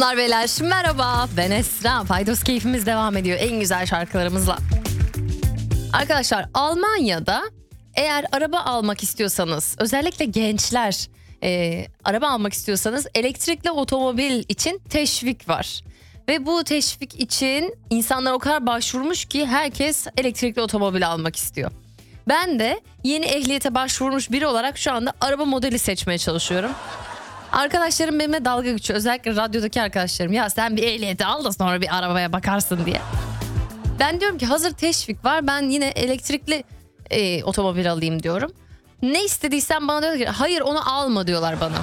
Hanımlar beyler merhaba, ben Esra. Paydos keyfimiz devam ediyor en güzel şarkılarımızla. Arkadaşlar, Almanya'da eğer araba almak istiyorsanız, özellikle gençler araba almak istiyorsanız elektrikli otomobil için teşvik var. Ve bu teşvik için insanlar o kadar başvurmuş ki herkes elektrikli otomobil almak istiyor. Ben de yeni ehliyete başvurmuş biri olarak şu anda araba modeli seçmeye çalışıyorum. Arkadaşlarım benimle dalga geçiyor. Özellikle radyodaki arkadaşlarım. Ya sen bir ehliyeti al da sonra bir arabaya bakarsın diye. Ben diyorum ki hazır teşvik var. Ben yine elektrikli otomobil alayım diyorum. Ne istediysen bana diyor ki hayır onu alma diyorlar bana.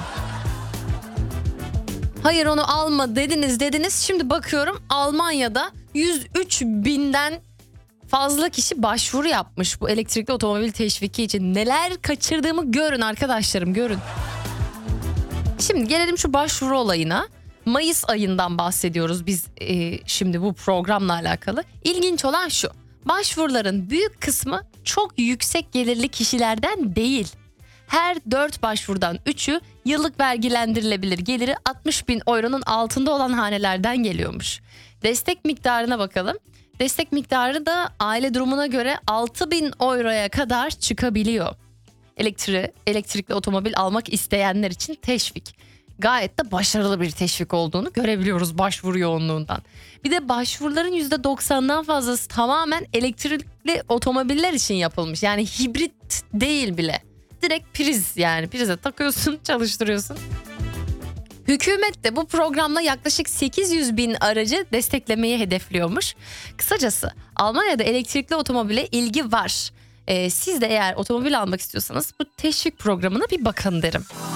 Hayır onu alma dediniz. Şimdi bakıyorum Almanya'da 103 binden fazla kişi başvuru yapmış bu elektrikli otomobil teşviki için. Neler kaçırdığımı görün arkadaşlarım, görün. Şimdi gelelim şu başvuru olayına. Mayıs ayından bahsediyoruz biz şimdi bu programla alakalı. İlginç olan şu: başvuruların büyük kısmı çok yüksek gelirli kişilerden değil. Her 4 başvurudan 3'ü yıllık vergilendirilebilir geliri 60 bin euronun altında olan hanelerden geliyormuş. Destek miktarına bakalım. Destek miktarı da aile durumuna göre 6 bin euroya kadar çıkabiliyor. Elektrikli otomobil almak isteyenler için teşvik. Gayet de başarılı bir teşvik olduğunu görebiliyoruz başvuru yoğunluğundan. Bir de başvuruların %90'dan fazlası tamamen elektrikli otomobiller için yapılmış. Yani hibrit değil bile. Direkt priz, yani prize takıyorsun, çalıştırıyorsun. Hükümet de bu programla yaklaşık 800 bin aracı desteklemeyi hedefliyormuş. Kısacası Almanya'da elektrikli otomobile ilgi var. Siz de eğer otomobil almak istiyorsanız bu teşvik programına bir bakın derim.